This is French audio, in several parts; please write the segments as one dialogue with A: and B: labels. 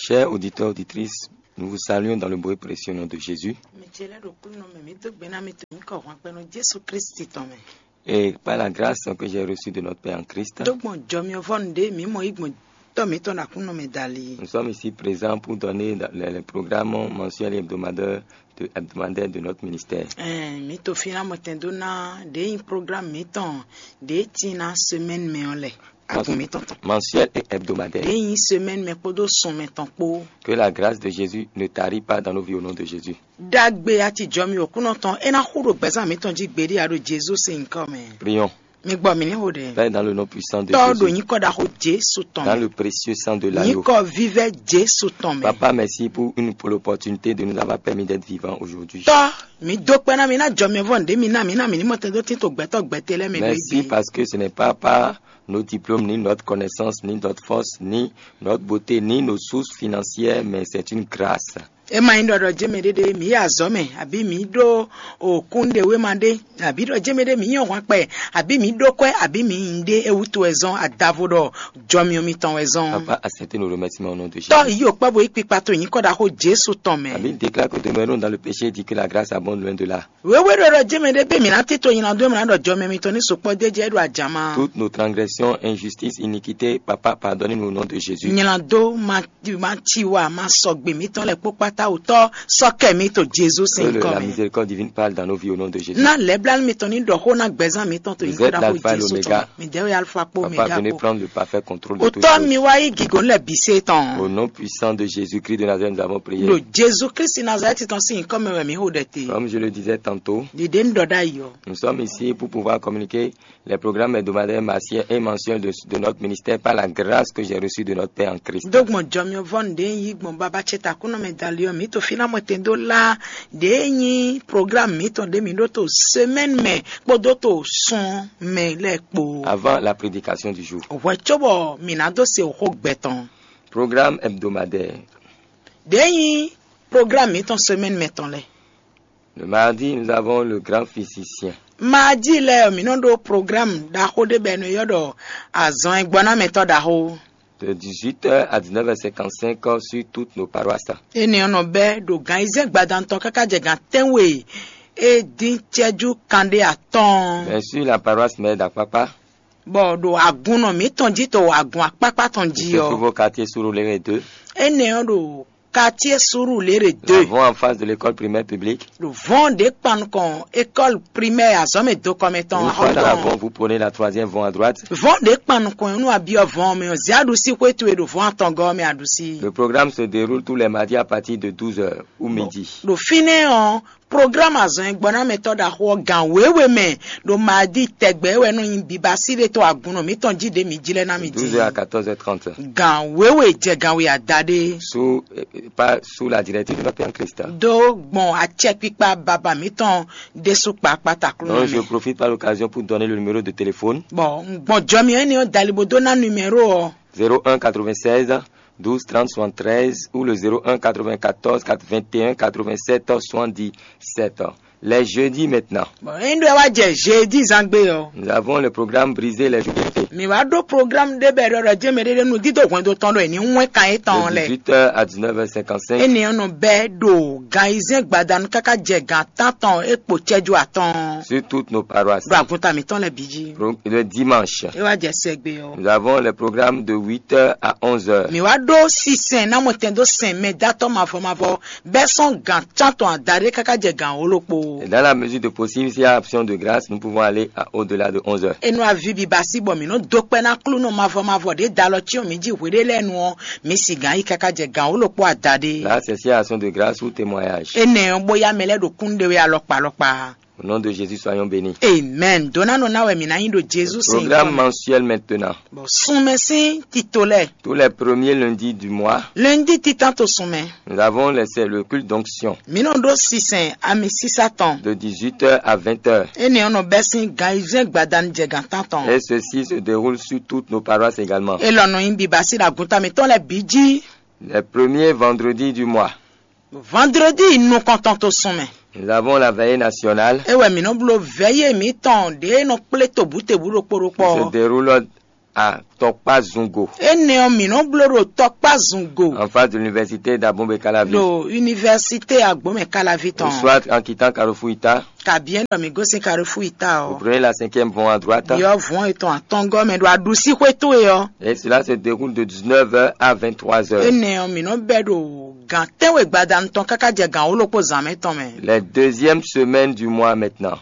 A: Chers auditeurs, auditrices, nous vous saluons dans le beau et précieux nom de Jésus. Et par la grâce que j'ai reçue de notre Père en Christ, nous sommes ici présents pour donner les programmes mensuels et hebdomadaires de notre ministère. Mensuel et hebdomadaire. Que la grâce de Jésus ne tarit pas dans nos vies au nom de Jésus. Prions. Père, dans le nom puissant de Jésus, dans le précieux sang de l'agneau. Papa, merci pour l'opportunité de nous avoir permis d'être vivants aujourd'hui. Merci parce que ce n'est pas par nos diplômes, ni notre connaissance, ni notre force, ni notre beauté, ni nos sources financières, mais c'est une grâce. Nous Papa, acceptez nos remerciements au nom de Jésus. Bible déclare que demeurons dans le péché et dit que la grâce abonde loin de là. Toutes nos transgressions, injustices, iniquités, Papa, pardonnez-nous au nom de Jésus. Que la miséricorde divine parle dans nos vies au nom de Jésus. Vous êtes l'alpha et l'oméga. Papa, venez prendre le parfait contrôle de toutes choses. Au nom puissant de Jésus-Christ de Nazareth, nous avons prié. Comme je le disais tantôt, nous sommes ici pour pouvoir communiquer les programmes hebdomadaires et mensuels de notre ministère par la grâce que j'ai reçue de notre Père en Christ. Avant la prédication du jour. Programme hebdomadaire. Le mardi, nous avons le grand physicien. De 18h à 19h55 sur toutes nos paroisses. Bien sûr, la paroisse mère d'Apapa. Se trouve au quartier Surulere 2. Nous avons en face de l'école primaire publique. Une fois dans la vont, vous prenez la troisième vont à droite. Le programme se déroule tous les mardis à partir de 12h ou midi. Programme à 12h à 14h30. Sous la directive de notre Père en Christ. Donc je profite par l'occasion pour donner le numéro de téléphone. 01 96 12 30 73 ou le 01 94 21 87 77. Les jeudis maintenant. Nous avons le programme Briser les jours. De 18h à 19h55. Sur toutes nos paroisses. Le dimanche. Nous avons le programme de 8h à 11h. Et dans la mesure de possible, s'il y a option de grâce, nous pouvons aller au-delà de 11h. Là, c'est s'il y a option de grâce ou témoignage. Au nom de Jésus, soyons bénis.
B: Amen.
A: Programme mensuel maintenant. Tous les premiers lundis du mois. Nous avons le culte d'onction. De 18h à 20h. Et ceci se déroule sur toutes nos paroisses également. Les premiers vendredis du mois. Nous avons la veillée nationale. Se déroule à Tokpa Zungo. En face de l'université d'Abombe Calavi.
B: L'université d'Abombe Calavi.
A: Au soir, en quittant Carrefour Ita. Vous prenez la 5e voie à droite. Et cela se déroule de 19h à 23h. Les deuxièmes semaines du mois maintenant.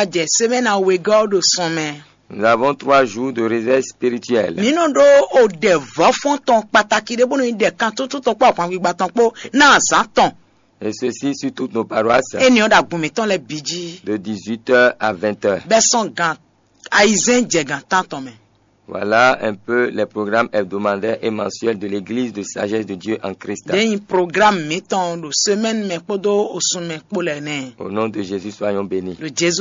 A: Nous avons 3 jours de réserve spirituelle. Et ceci sur toutes nos paroisses. De 18h à 20h. Voilà un peu les programmes hebdomadaires et mensuels de l'Église de Sagesse de Dieu en Christ. Au nom de Jésus, soyons bénis.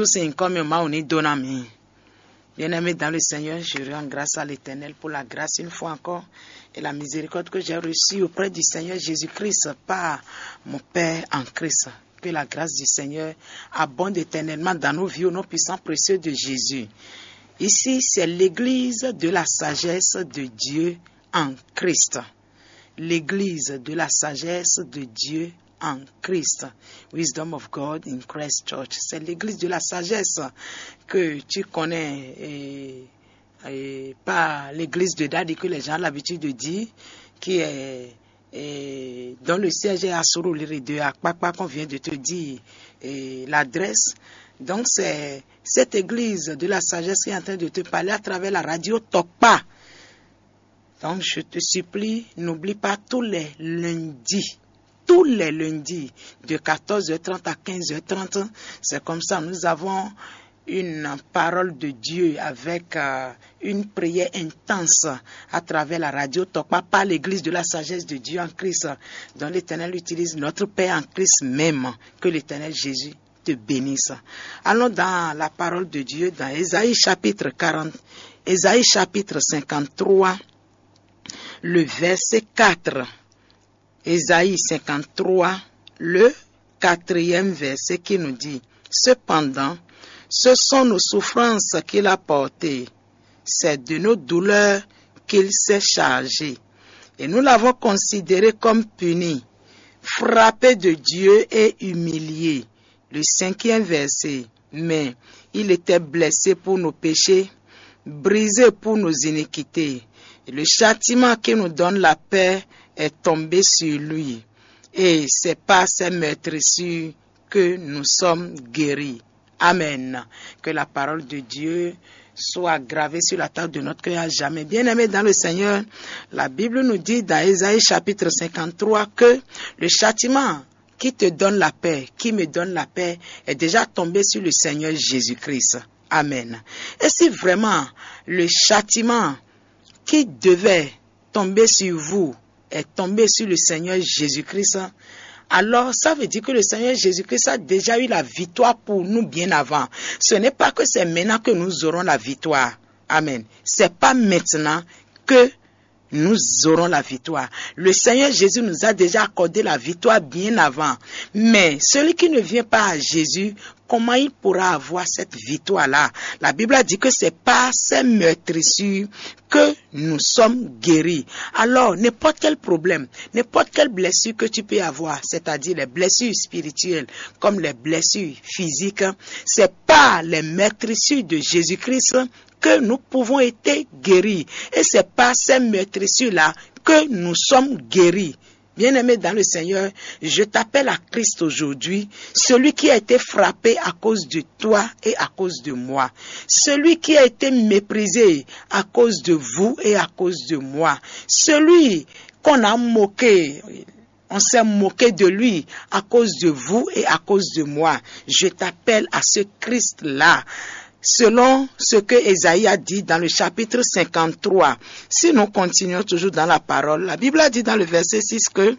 B: Bien-aimé dans le Seigneur, je rends grâce à l'Éternel pour la grâce une fois encore et la miséricorde que j'ai reçue auprès du Seigneur Jésus-Christ par mon Père en Christ. Que la grâce du Seigneur abonde éternellement dans nos vies au nom puissant précieux de Jésus. Ici, c'est l'Église de la sagesse de Dieu en Christ. L'Église de la sagesse de Dieu en Christ. Wisdom of God in Christ Church. C'est l'église de la sagesse que tu connais et pas l'église de Dadi que les gens ont l'habitude de dire, qui est dont le siège est à Soroliri de Akpakpa qu'on vient de te dire l'adresse. Donc c'est cette église de la sagesse qui est en train de te parler à travers la radio Tokpa. Donc je te supplie, n'oublie pas tous les lundis de 14h30 à 15h30. C'est comme ça, nous avons une parole de Dieu avec une prière intense à travers la radio Tokpa par l'église de la sagesse de Dieu en Christ, dont l'Éternel utilise notre Père en Christ même. Que l'Éternel Jésus te bénisse. Allons dans la parole de Dieu dans Ésaïe chapitre 40, Ésaïe chapitre 53, le verset 4. Ésaïe 53, le 4e verset qui nous dit: Cependant, ce sont nos souffrances qu'il a portées, c'est de nos douleurs qu'il s'est chargé. Et nous l'avons considéré comme puni, frappé de Dieu et humilié. Le 5e verset: Mais il était blessé pour nos péchés, brisé pour nos iniquités. Et le châtiment qui nous donne la paix est tombé sur lui. Et c'est par ses meurtrissures que nous sommes guéris. Amen. Que la parole de Dieu soit gravée sur la table de notre cœur à jamais. Bien-aimés dans le Seigneur, la Bible nous dit dans Ésaïe chapitre 53 que le châtiment qui te donne la paix, qui me donne la paix, est déjà tombé sur le Seigneur Jésus-Christ. Amen. Et si vraiment le châtiment qui devait tomber sur vous est tombé sur le Seigneur Jésus-Christ, alors ça veut dire que le Seigneur Jésus-Christ a déjà eu la victoire pour nous bien avant. Ce n'est pas que c'est maintenant que nous aurons la victoire. Amen. C'est pas maintenant que nous aurons la victoire. Le Seigneur Jésus nous a déjà accordé la victoire bien avant. Mais celui qui ne vient pas à Jésus, comment il pourra avoir cette victoire-là? La Bible a dit que c'est par ces meurtrissures que nous sommes guéris. Alors, n'importe quel problème, n'importe quelle blessure que tu peux avoir, c'est-à-dire les blessures spirituelles comme les blessures physiques, c'est par les meurtrissures de Jésus-Christ que nous pouvons être guéris. Et c'est par ces meurtrissures-là que nous sommes guéris. Bien-aimé dans le Seigneur, je t'appelle à Christ aujourd'hui, celui qui a été frappé à cause de toi et à cause de moi. Celui qui a été méprisé à cause de vous et à cause de moi. Celui qu'on a moqué. On s'est moqué de lui à cause de vous et à cause de moi. Je t'appelle à ce Christ-là. Selon ce que Ésaïe a dit dans le chapitre 53, si nous continuons toujours dans la parole, la Bible a dit dans le verset 6 que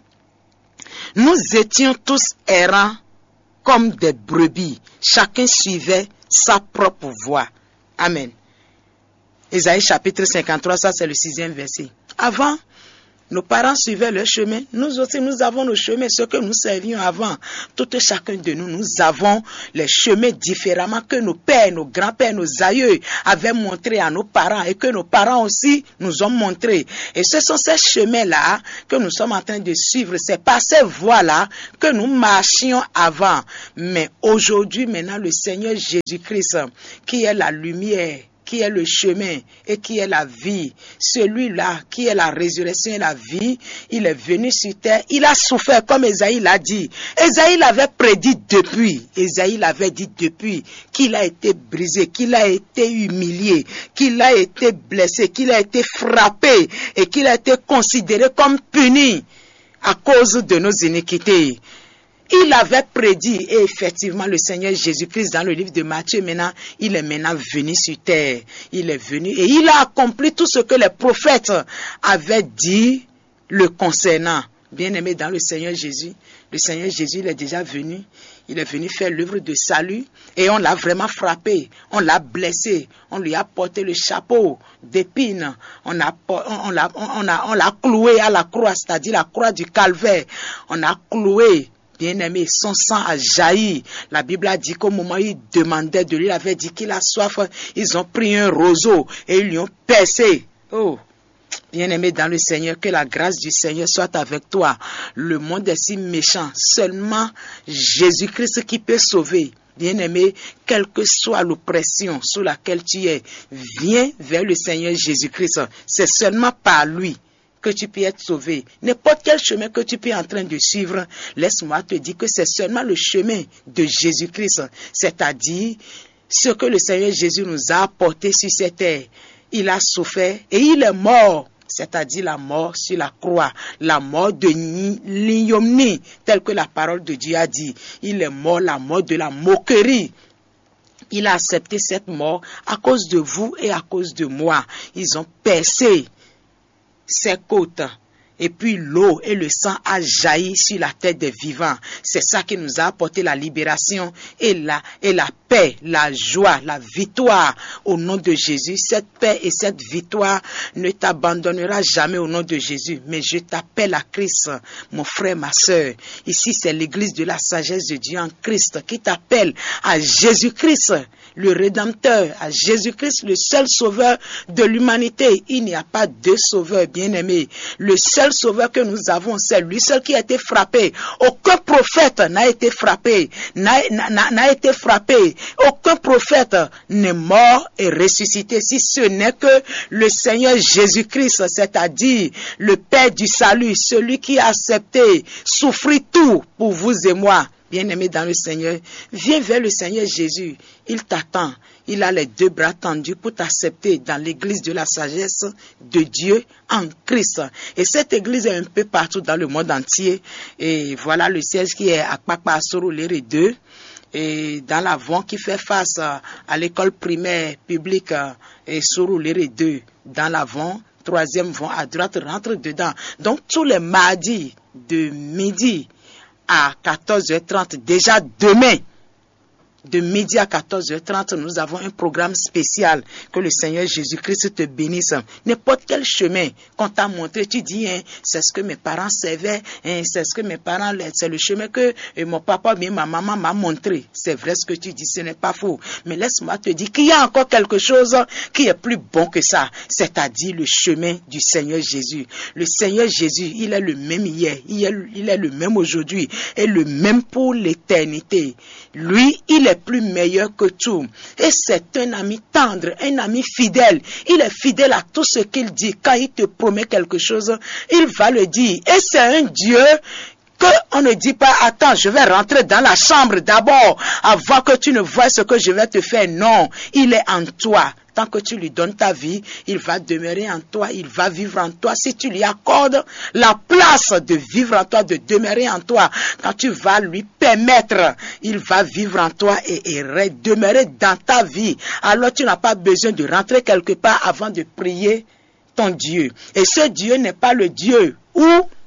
B: nous étions tous errants comme des brebis, chacun suivait sa propre voie. Amen. Ésaïe chapitre 53, ça c'est le 6e verset. Avant, Nos parents suivaient leur chemin. Nous aussi, nous avons nos chemins, ceux que nous servions avant. Tout chacun de nous, nous avons les chemins différemment que nos pères, nos grands-pères, nos aïeux avaient montré à nos parents et que nos parents aussi nous ont montré. Et ce sont ces chemins-là que nous sommes en train de suivre. C'est par ces voies-là que nous marchions avant. Mais aujourd'hui, maintenant, le Seigneur Jésus-Christ, qui est la lumière, qui est le chemin et qui est la vie, celui-là qui est la résurrection et la vie, il est venu sur terre, il a souffert comme Ésaïe l'a dit. Ésaïe l'avait prédit depuis, Ésaïe l'avait dit depuis qu'il a été brisé, qu'il a été humilié, qu'il a été blessé, qu'il a été frappé et qu'il a été considéré comme puni à cause de nos iniquités. Il avait prédit, et effectivement, le Seigneur Jésus-Christ, dans le livre de Matthieu, maintenant, il est maintenant venu sur terre. Il est venu et il a accompli tout ce que les prophètes avaient dit le concernant. Bien-aimé dans le Seigneur Jésus, il est déjà venu. Il est venu faire l'œuvre de salut et on l'a vraiment frappé, on l'a blessé, on lui a porté le chapeau d'épines, on l'a cloué à la croix, c'est-à-dire la croix du calvaire. On a cloué. Bien-aimé, son sang a jailli. La Bible a dit qu'au moment où il demandait de lui, il avait dit qu'il a soif. Ils ont pris un roseau et ils lui ont percé. Oh, bien-aimé dans le Seigneur, que la grâce du Seigneur soit avec toi. Le monde est si méchant. Seulement Jésus-Christ qui peut sauver. Bien-aimé, quelle que soit l'oppression sous laquelle tu es, viens vers le Seigneur Jésus-Christ. C'est seulement par lui que tu peux être sauvé. N'importe quel chemin que tu peux être en train de suivre, laisse-moi te dire que c'est seulement le chemin de Jésus-Christ. C'est-à-dire ce que le Seigneur Jésus nous a apporté sur cette terre. Il a souffert et il est mort. C'est-à-dire la mort sur la croix, la mort de l'ignominie, telle que la parole de Dieu a dit. Il est mort, la mort de la moquerie. Il a accepté cette mort à cause de vous et à cause de moi. Ils ont percé ses côtes. Et puis l'eau et le sang a jailli sur la tête des vivants. C'est ça qui nous a apporté la libération et la paix, la joie, la victoire au nom de Jésus. Cette paix et cette victoire ne t'abandonnera jamais au nom de Jésus. Mais je t'appelle à Christ, mon frère, ma sœur. Ici, c'est l'église de la sagesse de Dieu en Christ qui t'appelle à Jésus-Christ, le Rédempteur, à Jésus-Christ, le seul sauveur de l'humanité. Il n'y a pas deux sauveurs, bien-aimés. Le seul sauveur que nous avons, c'est lui seul qui a été frappé. Aucun prophète n'a été frappé, n'a été frappé. Aucun prophète n'est mort et ressuscité, si ce n'est que le Seigneur Jésus-Christ, c'est-à-dire le Père du salut, celui qui a accepté, souffrir tout pour vous et moi. Bien-aimé dans le Seigneur, viens vers le Seigneur Jésus. Il t'attend. Il a les deux bras tendus pour t'accepter dans l'église de la sagesse de Dieu en Christ. Et cette église est un peu partout dans le monde entier. Et voilà le siège qui est à Kpakpa Sorolere 2. Et dans l'avant qui fait face à l'école primaire publique et Sorolere 2. Dans l'avant, troisième vent à droite, rentre dedans. Donc tous les mardis de midi à 14h30, déjà demain, de midi à 14h30, nous avons un programme spécial. Que le Seigneur Jésus-Christ te bénisse. N'importe quel chemin qu'on t'a montré, tu dis, c'est ce que mes parents servaient, c'est ce que mes parents, c'est le chemin que mon papa ou ma maman m'a montré. C'est vrai ce que tu dis, ce n'est pas faux. Mais laisse-moi te dire qu'il y a encore quelque chose qui est plus bon que ça. C'est-à-dire le chemin du Seigneur Jésus. Le Seigneur Jésus, il est le même hier, il est le même aujourd'hui et le même pour l'éternité. Lui, il est plus meilleur que tout. Et c'est un ami tendre, un ami fidèle. Il est fidèle à tout ce qu'il dit. Quand il te promet quelque chose, il va le dire. Et c'est un Dieu qu'on ne dit pas, attends, je vais rentrer dans la chambre d'abord, avant que tu ne vois ce que je vais te faire. Non, il est en toi. Tant que tu lui donnes ta vie, il va demeurer en toi, il va vivre en toi. Si tu lui accordes la place de vivre en toi, de demeurer en toi, quand tu vas lui permettre, il va vivre en toi et demeurer dans ta vie. Alors tu n'as pas besoin de rentrer quelque part avant de prier ton Dieu. Et ce Dieu n'est pas le Dieu où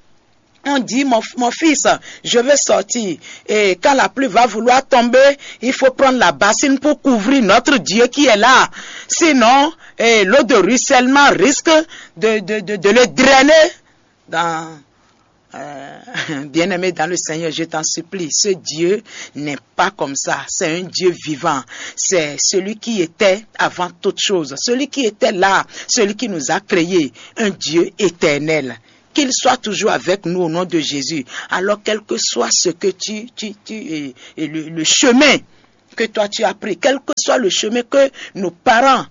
B: on dit, mon fils, je vais sortir. Et quand la pluie va vouloir tomber, il faut prendre la bassine pour couvrir notre Dieu qui est là. Sinon, l'eau de ruissellement risque de le drainer bien-aimé dans le Seigneur, je t'en supplie, ce Dieu n'est pas comme ça, c'est un Dieu vivant, c'est celui qui était avant toute chose, celui qui était là, celui qui nous a créés, un Dieu éternel. Qu'il soit toujours avec nous au nom de Jésus. Alors quel que soit ce que le chemin que toi tu as pris, quel que soit le chemin que nos parents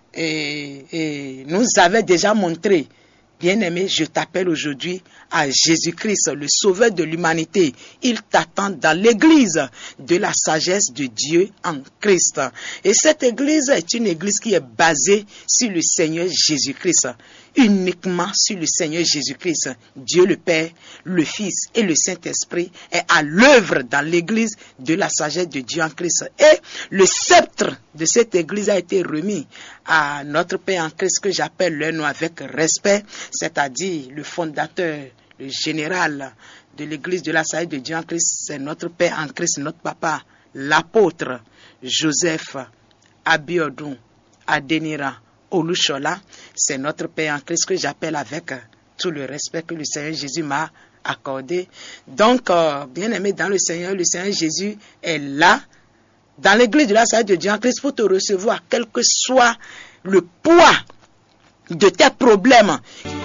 B: nous avaient déjà montré, bien-aimé, je t'appelle aujourd'hui à Jésus-Christ, le sauveur de l'humanité. Il t'attend dans l'église de la sagesse de Dieu en Christ. Et cette église est une église qui est basée sur le Seigneur Jésus-Christ. Uniquement sur le Seigneur Jésus-Christ. Dieu le Père, le Fils et le Saint-Esprit est à l'œuvre dans l'église de la sagesse de Dieu en Christ. Et le sceptre de cette église a été remis à notre Père en Christ, que j'appelle le nom avec respect, c'est-à-dire le fondateur, le général de l'église de la sagesse de Dieu en Christ, c'est notre Père en Christ, notre papa, l'apôtre Joseph Abiodun Adenira Olushola. C'est notre Père en Christ que j'appelle avec tout le respect que le Seigneur Jésus m'a accordé. Donc, bien-aimé dans le Seigneur Jésus est là, dans l'église de la sagesse de Dieu en Christ, pour te recevoir, quel que soit le poids de tes problèmes.